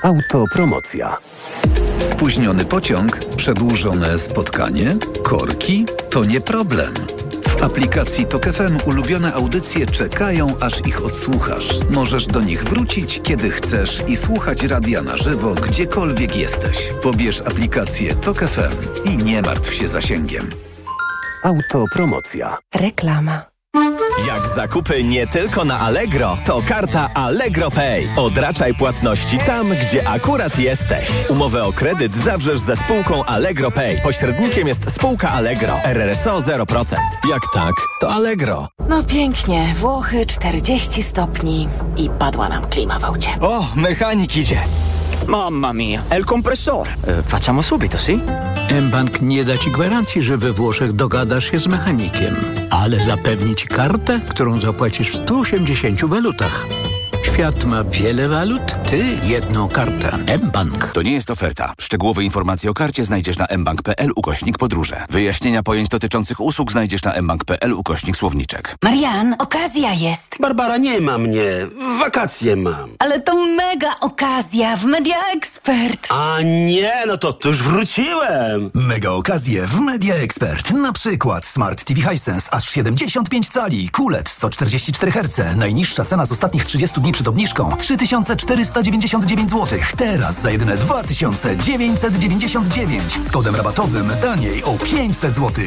Autopromocja. Spóźniony pociąg, przedłużone spotkanie, korki to nie problem. W aplikacji TOK FM ulubione audycje czekają, aż ich odsłuchasz. Możesz do nich wrócić, kiedy chcesz i słuchać radia na żywo, gdziekolwiek jesteś. Pobierz aplikację TOK FM i nie martw się zasięgiem. Autopromocja. Reklama. Jak zakupy nie tylko na Allegro, to karta Allegro Pay. Odraczaj płatności tam, gdzie akurat jesteś. Umowę o kredyt zawrzesz ze spółką Allegro Pay. Pośrednikiem jest spółka Allegro. RRSO 0%. Jak tak, to Allegro. No pięknie. Włochy 40 stopni i padła nam klima w aucie. O, mechanik idzie. Mamma mia, è il compressore. Facciamo subito, sì? mBank nie da Ci gwarancji, że we Włoszech dogadasz się z mechanikiem, ale zapewni Ci kartę, którą zapłacisz w 180 walutach. Świat ma wiele walut, Ty jedną kartę. mBank. To nie jest oferta. Szczegółowe informacje o karcie znajdziesz na mbank.pl/podróże. Wyjaśnienia pojęć dotyczących usług znajdziesz na mbank.pl/słowniczek. Marian, okazja jest. Barbara, nie ma mnie. Wakacje mam. Ale to mega okazja w Media Expert. A nie, no to już wróciłem. Mega okazje w Media Expert. Na przykład Smart TV Hisense aż 75 cali, QLED 144 Hz. Najniższa cena z ostatnich 30 dni przed obniżką 3499 zł. Teraz za jedyne 2999. Z kodem rabatowym taniej o 500 zł.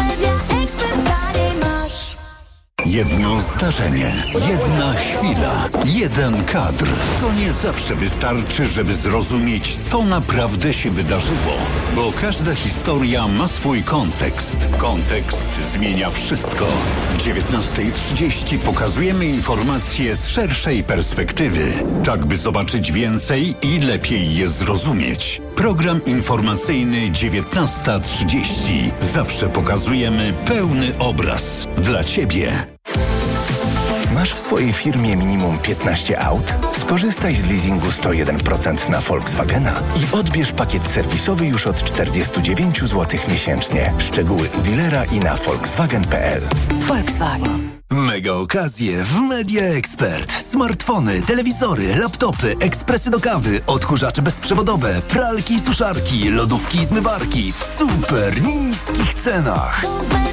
Jedno zdarzenie, jedna chwila, jeden kadr. To nie zawsze wystarczy, żeby zrozumieć, co naprawdę się wydarzyło. Bo każda historia ma swój kontekst. Kontekst zmienia wszystko. W 19:30 pokazujemy informacje z szerszej perspektywy. Tak, by zobaczyć więcej i lepiej je zrozumieć. Program informacyjny 19:30. Zawsze pokazujemy pełny obraz. Dla Ciebie. Masz w swojej firmie minimum 15 aut? Skorzystaj z leasingu 101% na Volkswagena i odbierz pakiet serwisowy już od 49 zł miesięcznie. Szczegóły u dealera i na volkswagen.pl. Volkswagen. Mega okazje w Media Expert. Smartfony, telewizory, laptopy, ekspresy do kawy, odkurzacze bezprzewodowe, pralki i suszarki, lodówki i zmywarki w super niskich cenach.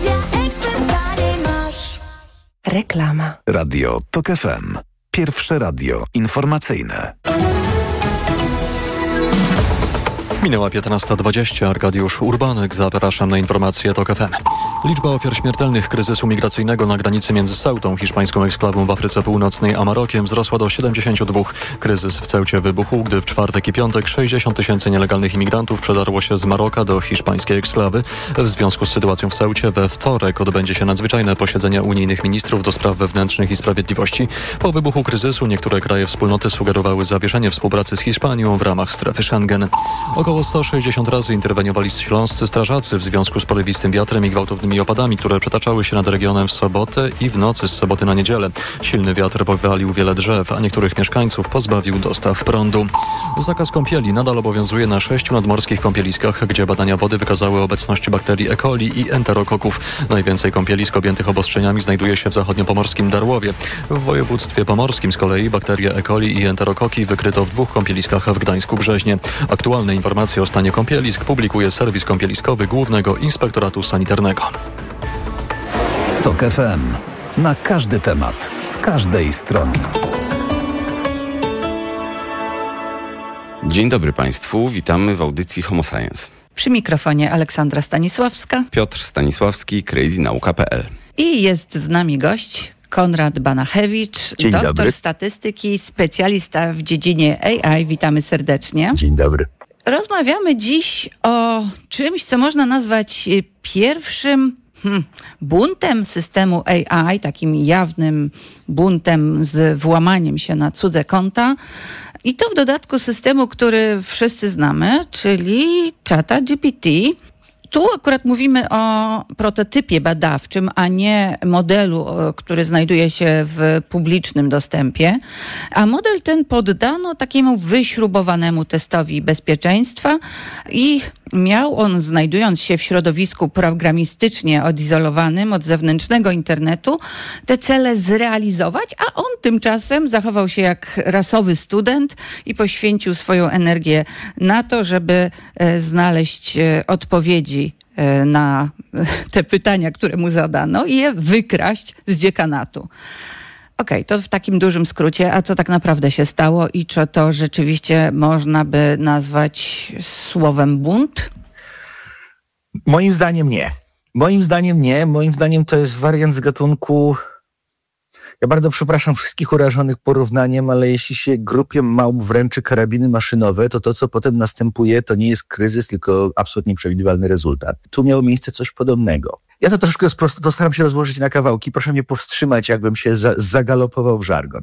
Reklama. Radio TOK FM. Pierwsze radio informacyjne. Minęła 15:20. Arkadiusz Urbanek. Zapraszam na informacje TOK FM. Liczba ofiar śmiertelnych kryzysu migracyjnego na granicy między Ceutą, hiszpańską eksklawą w Afryce Północnej, a Marokiem wzrosła do 72. Kryzys w Ceucie wybuchł, gdy w czwartek i piątek 60 000 nielegalnych imigrantów przedarło się z Maroka do hiszpańskiej eksklawy. W związku z sytuacją w Ceucie we wtorek odbędzie się nadzwyczajne posiedzenie unijnych ministrów do spraw wewnętrznych i sprawiedliwości. Po wybuchu kryzysu niektóre kraje wspólnoty sugerowały zawieszenie współpracy z Hiszpanią w ramach strefy Schengen. Około 160 razy interweniowali śląscy strażacy w związku z porywistym wiatrem i gwałtownymi opadami, które przetaczały się nad regionem w sobotę i w nocy z soboty na niedzielę. Silny wiatr powalił wiele drzew, a niektórych mieszkańców pozbawił dostaw prądu. Zakaz kąpieli nadal obowiązuje na 6 nadmorskich kąpieliskach, gdzie badania wody wykazały obecność bakterii E. coli i enterokoków. Najwięcej kąpielisk objętych obostrzeniami znajduje się w zachodniopomorskim Darłowie. W województwie pomorskim z kolei bakterie E. coli i enterokoki wykryto w 2 kąpieliskach w Gdańsku-Brzeźnie. Aktualne informacje o stanie kąpielisk publikuje serwis kąpieliskowy Głównego Inspektoratu Sanitarnego. TOK FM. Na każdy temat, z każdej strony. Dzień dobry Państwu, witamy w audycji Homo Science. Przy mikrofonie Aleksandra Stanisławska, Piotr Stanisławski, crazynauka.pl. I jest z nami gość Konrad Banachewicz, doktor statystyki, specjalista w dziedzinie AI. Witamy serdecznie. Dzień dobry. Rozmawiamy dziś o czymś, co można nazwać pierwszym buntem systemu AI, takim jawnym buntem z włamaniem się na cudze konta. I to w dodatku systemu, który wszyscy znamy, czyli ChatGPT. Tu akurat mówimy o prototypie badawczym, a nie modelu, który znajduje się w publicznym dostępie. A model ten poddano takiemu wyśrubowanemu testowi bezpieczeństwa i miał on, znajdując się w środowisku programistycznie odizolowanym od zewnętrznego internetu, te cele zrealizować, a on tymczasem zachował się jak rasowy student i poświęcił swoją energię na to, żeby znaleźć odpowiedzi na te pytania, które mu zadano i je wykraść z dziekanatu. Okej, to w takim dużym skrócie, a co tak naprawdę się stało i czy to rzeczywiście można by nazwać słowem bunt? Moim zdaniem nie. Moim zdaniem to jest wariant z gatunku... Ja bardzo przepraszam wszystkich urażonych porównaniem, ale jeśli się grupie małp wręczy karabiny maszynowe, to co potem następuje, to nie jest kryzys, tylko absolutnie przewidywalny rezultat. Tu miało miejsce coś podobnego. Ja to troszkę to staram się rozłożyć na kawałki. Proszę mnie powstrzymać, jakbym się zagalopował w żargon.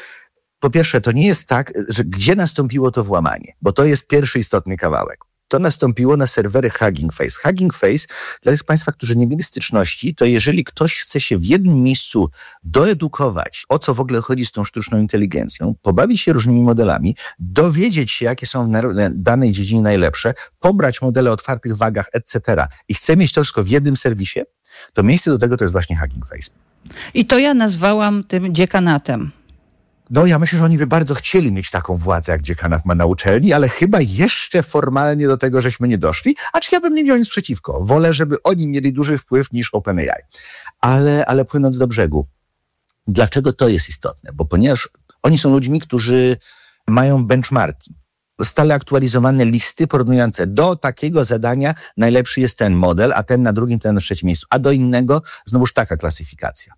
Po pierwsze, to nie jest tak, że gdzie nastąpiło to włamanie, bo to jest pierwszy istotny kawałek. To nastąpiło na serwery Hugging Face. Hugging Face, dla tych Państwa, którzy nie mieli styczności, to jeżeli ktoś chce się w jednym miejscu doedukować, o co w ogóle chodzi z tą sztuczną inteligencją, pobawić się różnymi modelami, dowiedzieć się, jakie są w danej dziedzinie najlepsze, pobrać modele o otwartych wagach, etc. i chce mieć to wszystko w jednym serwisie, to miejsce do tego to jest właśnie Hugging Face. I to ja nazwałam tym dziekanatem. No ja myślę, że oni by bardzo chcieli mieć taką władzę, jak dziekanat ma na uczelni, ale chyba jeszcze formalnie do tego żeśmy nie doszli, acz ja bym nie miał nic przeciwko. Wolę, żeby oni mieli duży wpływ niż OpenAI. Ale płynąc do brzegu, dlaczego to jest istotne? Bo ponieważ oni są ludźmi, którzy mają benchmarki, stale aktualizowane listy porównujące do takiego zadania najlepszy jest ten model, a ten na drugim, ten na trzecim miejscu, a do innego znowuż taka klasyfikacja.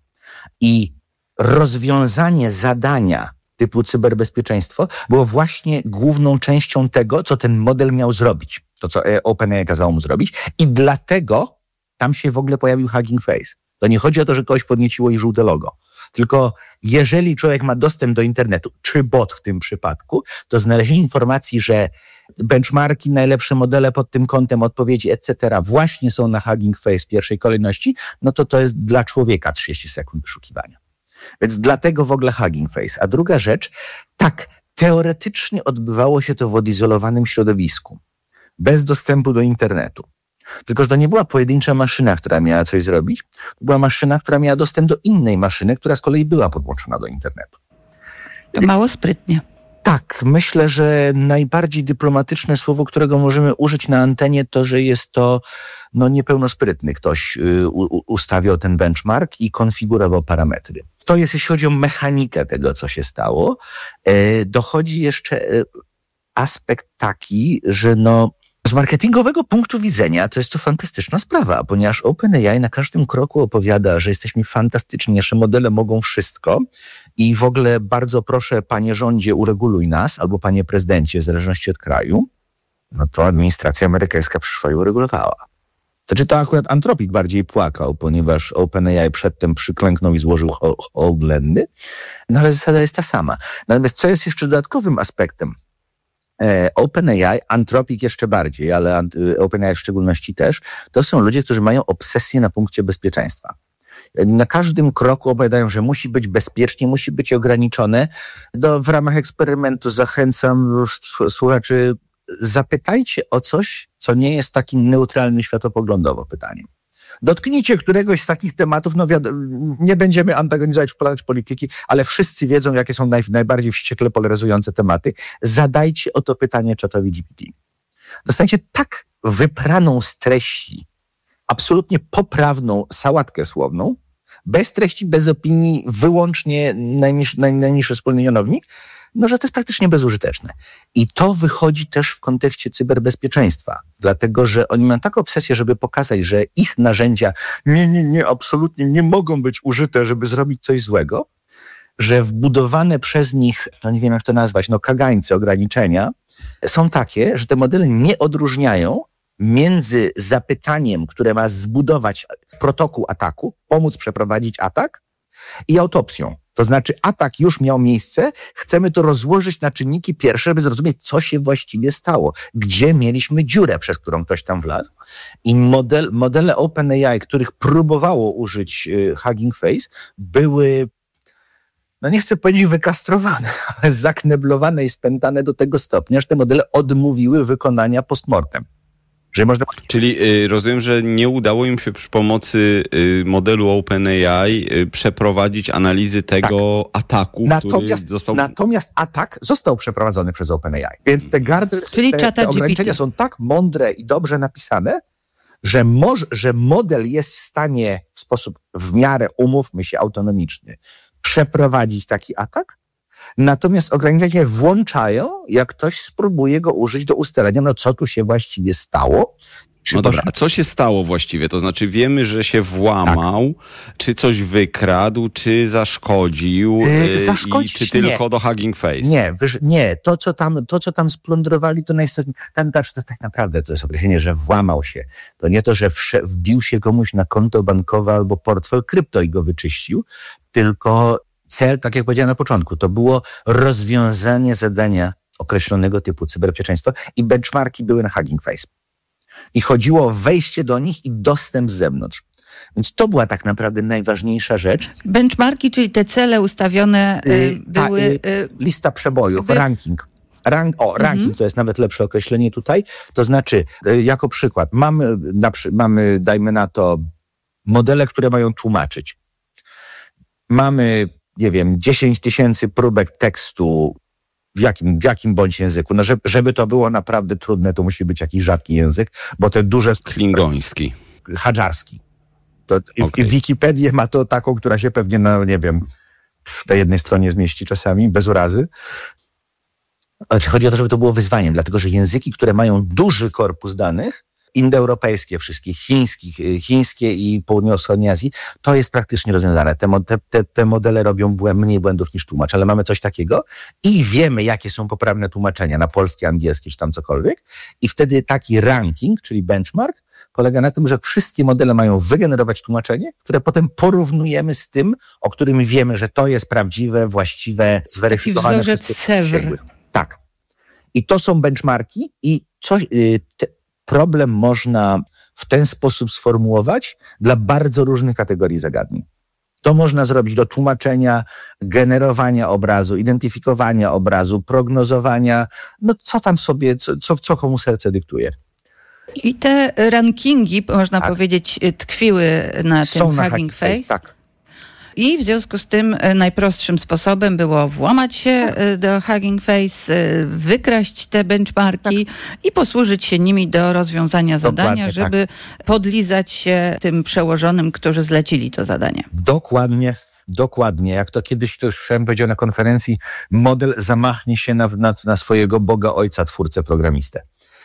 I rozwiązanie zadania typu cyberbezpieczeństwo było właśnie główną częścią tego, co ten model miał zrobić. To, co OpenAI kazało mu zrobić. I dlatego tam się w ogóle pojawił Hugging Face. To nie chodzi o to, że kogoś podnieciło i żółte logo. Tylko jeżeli człowiek ma dostęp do internetu, czy bot w tym przypadku, to znalezienie informacji, że benchmarki, najlepsze modele pod tym kątem, odpowiedzi, etc. właśnie są na Hugging Face w pierwszej kolejności, no to jest dla człowieka 30 sekund wyszukiwania. Więc dlatego w ogóle Hugging Face. A druga rzecz, tak, teoretycznie odbywało się to w odizolowanym środowisku, bez dostępu do internetu. Tylko że to nie była pojedyncza maszyna, która miała coś zrobić, to była maszyna, która miała dostęp do innej maszyny, która z kolei była podłączona do internetu. To mało sprytnie. Tak, myślę, że najbardziej dyplomatyczne słowo, którego możemy użyć na antenie, to, że jest to niepełnosprytny. Ktoś ustawiał ten benchmark i konfigurował parametry. To jest, jeśli chodzi o mechanikę tego, co się stało. Dochodzi jeszcze aspekt taki, że z marketingowego punktu widzenia to jest to fantastyczna sprawa, ponieważ OpenAI na każdym kroku opowiada, że jesteśmy fantastyczni, nasze modele mogą wszystko i w ogóle bardzo proszę, panie rządzie, ureguluj nas, albo panie prezydencie, w zależności od kraju, no to administracja amerykańska przyszła i uregulowała. To akurat Anthropic bardziej płakał, ponieważ OpenAI przedtem przyklęknął i złożył hołd, ale zasada jest ta sama. Natomiast co jest jeszcze dodatkowym aspektem? OpenAI, Anthropic jeszcze bardziej, ale OpenAI w szczególności też, to są ludzie, którzy mają obsesję na punkcie bezpieczeństwa. Na każdym kroku opowiadają, że musi być bezpiecznie, musi być ograniczone. W ramach eksperymentu zachęcam słuchaczy, zapytajcie o coś, co nie jest takim neutralnym światopoglądowo pytaniem. Dotknijcie któregoś z takich tematów, nie będziemy antagonizować, wprowadzać polityki, ale wszyscy wiedzą, jakie są najbardziej wściekle polaryzujące tematy. Zadajcie o to pytanie czatowi GPT. Dostaniecie tak wypraną z treści, absolutnie poprawną sałatkę słowną, bez treści, bez opinii, wyłącznie najniższy wspólny mianownik, że to jest praktycznie bezużyteczne. I to wychodzi też w kontekście cyberbezpieczeństwa, dlatego że oni mają taką obsesję, żeby pokazać, że ich narzędzia absolutnie nie mogą być użyte, żeby zrobić coś złego, że wbudowane przez nich, nie wiem jak to nazwać, kagańce, ograniczenia, są takie, że te modele nie odróżniają między zapytaniem, które ma zbudować protokół ataku, pomóc przeprowadzić atak, i autopsją. To znaczy atak już miał miejsce, chcemy to rozłożyć na czynniki pierwsze, żeby zrozumieć, co się właściwie stało, gdzie mieliśmy dziurę, przez którą ktoś tam wlazł. I modele OpenAI, których próbowało użyć Hugging Face, były, nie chcę powiedzieć wykastrowane, ale zakneblowane i spętane do tego stopnia, że te modele odmówiły wykonania postmortem. Że można... Czyli rozumiem, że nie udało im się przy pomocy modelu OpenAI przeprowadzić analizy tego ataku, który został... Natomiast atak został przeprowadzony przez OpenAI. Więc te guardrails, te ograniczenia są tak mądre i dobrze napisane, że model jest w stanie w sposób w miarę, umówmy się, autonomiczny przeprowadzić taki atak, natomiast ograniczenia włączają, jak ktoś spróbuje go użyć do ustalenia, no co tu się właściwie stało. No dobra, a co się stało właściwie? To znaczy wiemy, że się włamał, czy coś wykradł, czy zaszkodził, czy tylko do Hugging Face? Nie. To, co tam splądrowali, to tak naprawdę to jest określenie, że włamał się. To nie to, że wbił się komuś na konto bankowe albo portfel krypto i go wyczyścił, tylko cel, tak jak powiedziałem na początku, to było rozwiązanie zadania określonego typu cyberbezpieczeństwa i benchmarki były na Hugging Face. I chodziło o wejście do nich i dostęp z zewnątrz. Więc to była tak naprawdę najważniejsza rzecz. Benchmarki, czyli te cele ustawione były... lista przebojów, ranking. Ranking to jest nawet lepsze określenie tutaj. To znaczy, jako przykład, mamy, dajmy na to, modele, które mają tłumaczyć. Mamy, nie wiem, 10 000 próbek tekstu w jakim bądź języku. No, żeby to było naprawdę trudne, to musi być jakiś rzadki język, bo te duże... Klingoński. Hadżarski. I Wikipedię ma to taką, która się pewnie na, nie wiem, w tej jednej stronie zmieści czasami, bez urazy. Chodzi o to, żeby to było wyzwaniem, dlatego że języki, które mają duży korpus danych, indoeuropejskie wszystkie, chińskie i południowo-wschodniej Azji, to jest praktycznie rozwiązane. Te modele robią mniej błędów niż tłumacz, ale mamy coś takiego i wiemy, jakie są poprawne tłumaczenia na polskie, angielskie czy tam cokolwiek i wtedy taki ranking, czyli benchmark, polega na tym, że wszystkie modele mają wygenerować tłumaczenie, które potem porównujemy z tym, o którym wiemy, że to jest prawdziwe, właściwe, zweryfikowane przez przysięgłych. Tak. I to są benchmarki i problem można w ten sposób sformułować dla bardzo różnych kategorii zagadnień. To można zrobić do tłumaczenia, generowania obrazu, identyfikowania obrazu, prognozowania, no co tam sobie, co komu serce dyktuje. I te rankingi, można powiedzieć, tkwiły na tym Hugging Face. Tak. I w związku z tym najprostszym sposobem było włamać się do Hugging Face, wykraść te benchmarki i posłużyć się nimi do rozwiązania zadania, żeby podlizać się tym przełożonym, którzy zlecili to zadanie. Dokładnie. Jak to kiedyś ktoś powiedział na konferencji, model zamachnie się na swojego Boga Ojca, twórcę, programistę.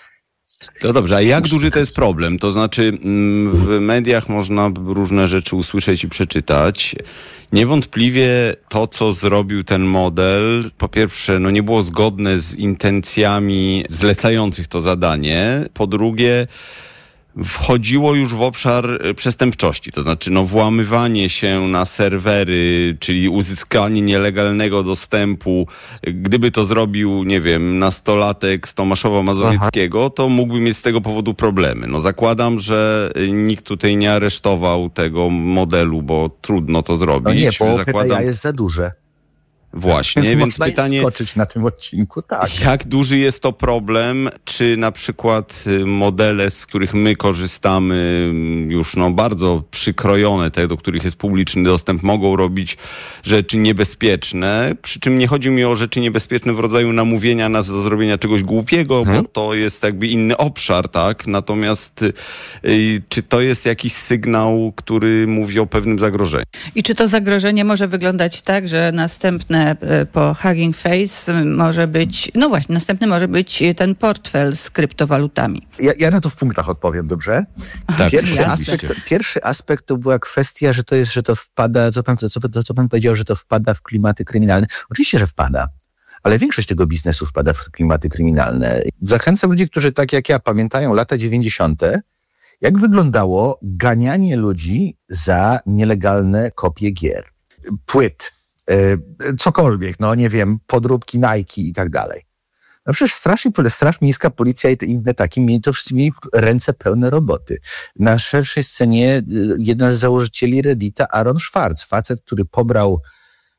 To dobrze, a jak duży to jest problem? To znaczy w mediach można różne rzeczy usłyszeć i przeczytać. Niewątpliwie to, co zrobił ten model, po pierwsze, nie było zgodne z intencjami zlecających to zadanie. Po drugie, wchodziło już w obszar przestępczości, to znaczy włamywanie się na serwery, czyli uzyskanie nielegalnego dostępu. Gdyby to zrobił, nie wiem, nastolatek z Tomaszowa Mazowieckiego, to mógłby mieć z tego powodu problemy. Zakładam, że nikt tutaj nie aresztował tego modelu, bo trudno to zrobić. No nie, bo OpenAI jest za duże. Właśnie, więc pytanie, skoczyć na tym odcinku, tak. Jak duży jest to problem? Czy na przykład modele, z których my korzystamy, już bardzo przykrojone, te, do których jest publiczny dostęp, mogą robić rzeczy niebezpieczne? Przy czym nie chodzi mi o rzeczy niebezpieczne w rodzaju namówienia nas do zrobienia czegoś głupiego, bo to jest jakby inny obszar, tak? Natomiast czy to jest jakiś sygnał, który mówi o pewnym zagrożeniu? I czy to zagrożenie może wyglądać tak, że następne po Hugging Face może być, następny może być ten portfel z kryptowalutami. Ja na to w punktach odpowiem, dobrze? Tak, Pierwszy aspekt to była kwestia, że to wpada, co pan powiedział, że to wpada w klimaty kryminalne. Oczywiście, że wpada. Ale większość tego biznesu wpada w klimaty kryminalne. Zachęcam ludzi, którzy tak jak ja pamiętają lata 90., jak wyglądało ganianie ludzi za nielegalne kopie gier, płyt, cokolwiek, nie wiem, podróbki Nike i tak dalej. Przecież Straż Miejska, Policja i inne takie mieli ręce pełne roboty. Na szerszej scenie jeden z założycieli Reddita, Aaron Swartz, facet, który pobrał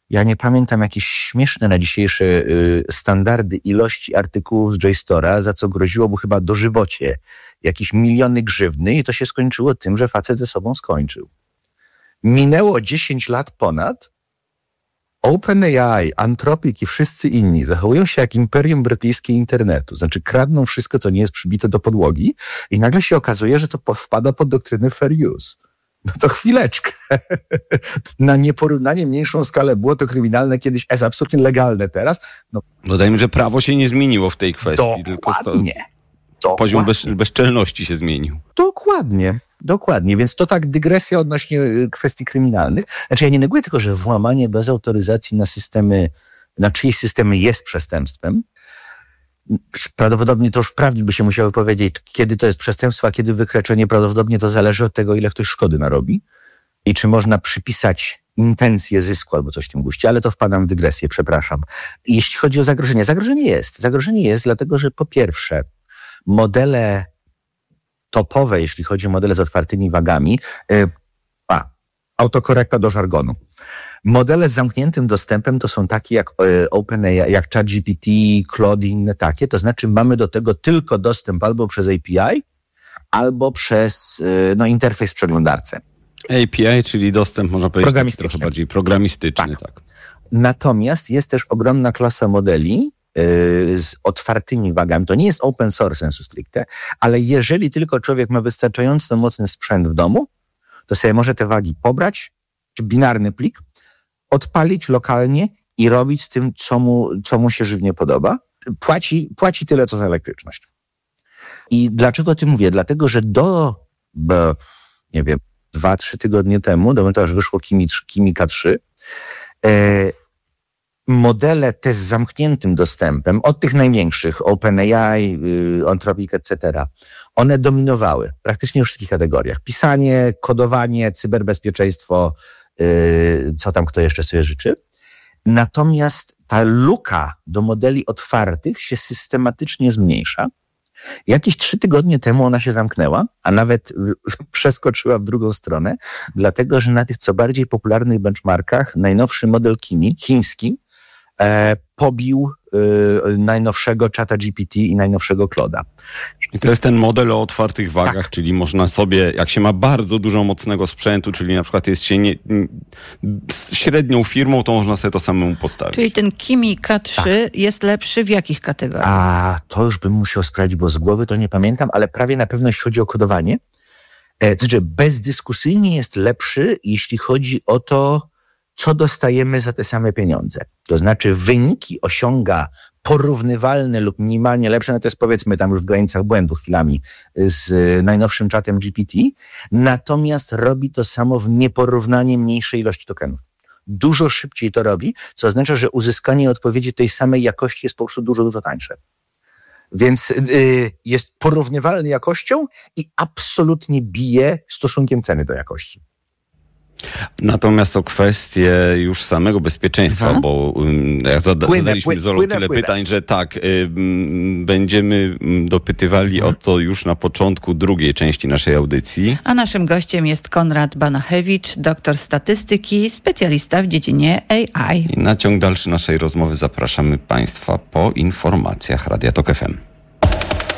ja nie pamiętam, jakieś śmieszne na dzisiejsze standardy ilości artykułów z JSTORa, za co groziło mu chyba dożywocie jakieś miliony grzywny i to się skończyło tym, że facet ze sobą skończył. Minęło 10 lat ponad, OpenAI, Anthropic i wszyscy inni zachowują się jak imperium brytyjskie internetu. Znaczy kradną wszystko, co nie jest przybite do podłogi i nagle się okazuje, że to wpada pod doktrynę fair use. No to chwileczkę. Na nieporównanie mniejszą skalę było to kryminalne kiedyś, jest absolutnie legalne teraz. No. Dodajmy, że prawo się nie zmieniło w tej kwestii. Dokładnie. Tylko poziom bezczelności się zmienił. Dokładnie, więc to tak dygresja odnośnie kwestii kryminalnych. Znaczy ja nie neguję tylko, że włamanie bez autoryzacji na czyjeś systemy jest przestępstwem. Prawdopodobnie to już prawnie by się musiały powiedzieć, kiedy to jest przestępstwo, a kiedy wykroczenie. Prawdopodobnie to zależy od tego, ile ktoś szkody narobi i czy można przypisać intencję zysku albo coś w tym guście, ale to wpadam w dygresję, przepraszam. Jeśli chodzi o zagrożenie, zagrożenie jest dlatego, że po pierwsze modele topowe, jeśli chodzi o modele z otwartymi wagami, autokorekta do żargonu. Modele z zamkniętym dostępem to są takie jak OpenAI, jak ChatGPT, Claude i inne takie, to znaczy mamy do tego tylko dostęp albo przez API, albo przez interfejs w przeglądarce. API, czyli dostęp, można powiedzieć, trochę bardziej programistyczny. Tak. Natomiast jest też ogromna klasa modeli z otwartymi wagami. To nie jest open source sensu stricte, ale jeżeli tylko człowiek ma wystarczająco mocny sprzęt w domu, to sobie może te wagi pobrać, czy binarny plik, odpalić lokalnie i robić z tym, co mu się żywnie podoba. Płaci tyle, co za elektryczność. I dlaczego o tym mówię? Dlatego, że do 2-3 tygodnie temu, do momentu aż wyszło Kimi K3, modele te z zamkniętym dostępem, od tych największych, OpenAI, Anthropic, etc., one dominowały praktycznie w wszystkich kategoriach. Pisanie, kodowanie, cyberbezpieczeństwo, co tam kto jeszcze sobie życzy. Natomiast ta luka do modeli otwartych się systematycznie zmniejsza. Jakieś 3 tygodnie temu ona się zamknęła, a nawet przeskoczyła w drugą stronę, dlatego że na tych co bardziej popularnych benchmarkach najnowszy model Kimi, chiński, pobił najnowszego ChatGPT i najnowszego Claude'a. I to jest ten model o otwartych wagach, czyli można sobie, jak się ma bardzo dużo mocnego sprzętu, czyli na przykład jest się średnią firmą, to można sobie to samemu postawić. Czyli ten Kimi K3 jest lepszy w jakich kategoriach? To już bym musiał sprawdzić, bo z głowy to nie pamiętam, ale prawie na pewno jeśli chodzi o kodowanie. Znaczy bezdyskusyjnie jest lepszy, jeśli chodzi o to, co dostajemy za te same pieniądze. To znaczy wyniki osiąga porównywalne lub minimalnie lepsze, no to jest powiedzmy tam już w granicach błędu chwilami z najnowszym czatem GPT, natomiast robi to samo w nieporównanie mniejszej ilości tokenów. Dużo szybciej to robi, co oznacza, że uzyskanie odpowiedzi tej samej jakości jest po prostu dużo, dużo tańsze. Więc jest porównywalny jakością i absolutnie bije stosunkiem ceny do jakości. Natomiast o kwestię już samego bezpieczeństwa, bo zadaliśmy z Olą tyle pytań, że będziemy dopytywali o to już na początku drugiej części naszej audycji. A naszym gościem jest Konrad Banachewicz, doktor statystyki, specjalista w dziedzinie AI. I na ciąg dalszy naszej rozmowy zapraszamy Państwa po informacjach Radia Tok FM.